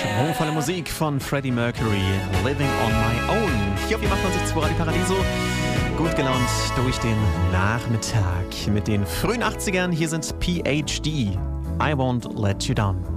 Schwungvolle Musik von Freddie Mercury, Living on My Own. Hier auf 88.2 Radio Paradiso. Gut gelaunt durch den Nachmittag mit den frühen 80ern. Hier sind PhD. I Won't Let You Down.